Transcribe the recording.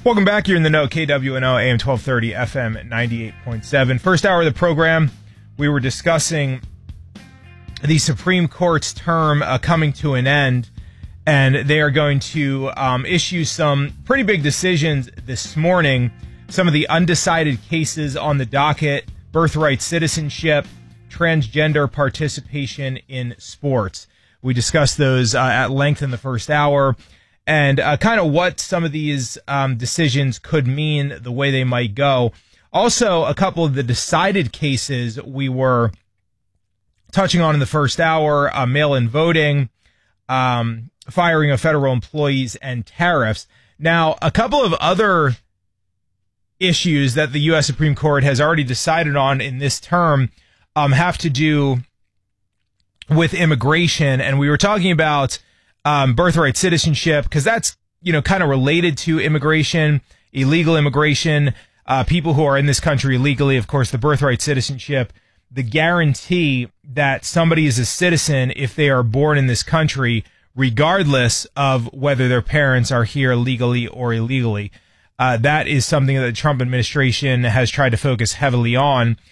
Welcome back. You're in the know. KWNO, AM 1230, FM 98.7. First hour of the program, we were discussing the Supreme Court's term coming to an end, and they are going to issue some pretty big decisions this morning. Some of the undecided cases on the docket: birthright citizenship, transgender participation in sports. We discussed those at length in the first hour, and kind of what some of these decisions could mean, the way they might go. Also, a couple of the decided cases we were touching on in the first hour: mail-in voting, firing of federal employees, and tariffs. Now, a couple of other issues that the U.S. Supreme Court has already decided on in this term have to do with immigration, and we were talking about birthright citizenship because that's, kind of related to immigration, illegal immigration, people who are in this country illegally. Of course, the birthright citizenship, the guarantee that somebody is a citizen if they are born in this country, regardless of whether their parents are here legally or illegally. That is something that the Trump administration has tried to focus heavily on.